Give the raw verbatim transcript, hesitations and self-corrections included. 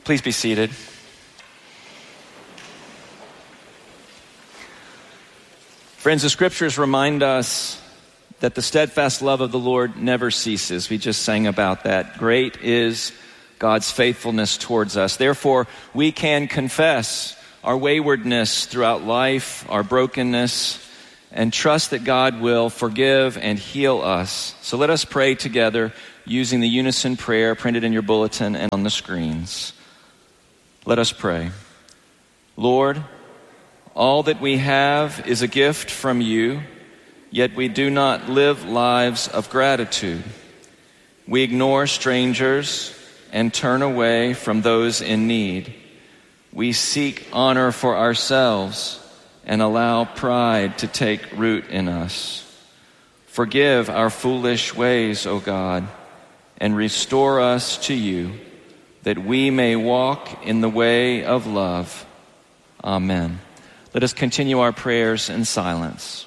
Please be seated. Friends, the scriptures remind us that the steadfast love of the Lord never ceases. We just sang about that. Great is God's faithfulness towards us. Therefore, we can confess our waywardness throughout life, our brokenness, and trust that God will forgive and heal us. So let us pray together using the unison prayer printed in your bulletin and on the screens. Let us pray. Lord, all that we have is a gift from you, yet we do not live lives of gratitude. We ignore strangers and turn away from those in need. We seek honor for ourselves and allow pride to take root in us. Forgive our foolish ways, O God, and restore us to you, that we may walk in the way of love. Amen. Let us continue our prayers in silence.